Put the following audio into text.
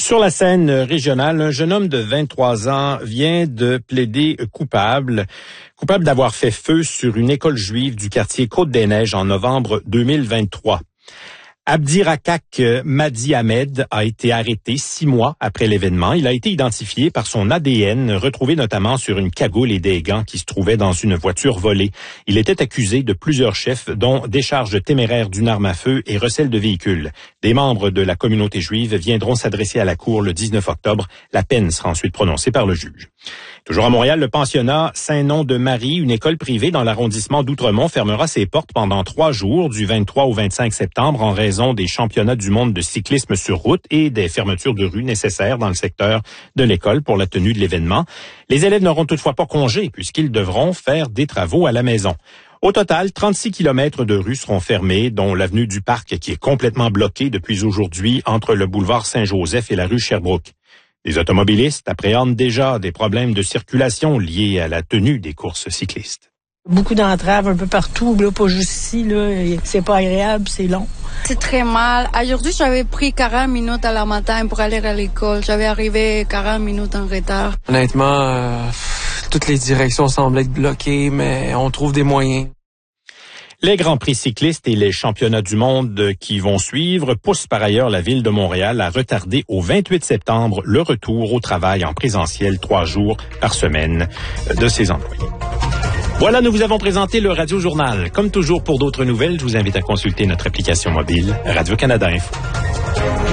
Sur la scène régionale, un jeune homme de 23 ans vient de plaider coupable d'avoir fait feu sur une école juive du quartier Côte-des-Neiges en novembre 2023. Abdirakak Madi Ahmed a été arrêté 6 mois après l'événement. Il a été identifié par son ADN, retrouvé notamment sur une cagoule et des gants qui se trouvaient dans une voiture volée. Il était accusé de plusieurs chefs, dont décharge téméraire d'une arme à feu et recel de véhicules. Des membres de la communauté juive viendront s'adresser à la cour le 19 octobre. La peine sera ensuite prononcée par le juge. Toujours à Montréal, le pensionnat Saint-Nom-de-Marie, une école privée dans l'arrondissement d'Outremont, fermera ses portes pendant 3 jours, du 23 au 25 septembre, en raison des championnats du monde de cyclisme sur route et des fermetures de rue nécessaires dans le secteur de l'école pour la tenue de l'événement. Les élèves n'auront toutefois pas congé puisqu'ils devront faire des travaux à la maison. Au total, 36 kilomètres de rues seront fermés, dont l'avenue du Parc qui est complètement bloquée depuis aujourd'hui entre le boulevard Saint-Joseph et la rue Sherbrooke. Les automobilistes appréhendent déjà des problèmes de circulation liés à la tenue des courses cyclistes. Beaucoup d'entraves un peu partout, là, pas juste ici, là. C'est pas agréable, c'est long. C'est très mal. Aujourd'hui, j'avais pris 40 minutes à la matin pour aller à l'école. J'avais arrivé 40 minutes en retard. Honnêtement, toutes les directions semblent être bloquées, mais on trouve des moyens. Les Grands Prix cyclistes et les championnats du monde qui vont suivre poussent par ailleurs la Ville de Montréal à retarder au 28 septembre le retour au travail en présentiel 3 jours par semaine de ses employés. Voilà, nous vous avons présenté le Radio Journal. Comme toujours, pour d'autres nouvelles, je vous invite à consulter notre application mobile Radio-Canada Info.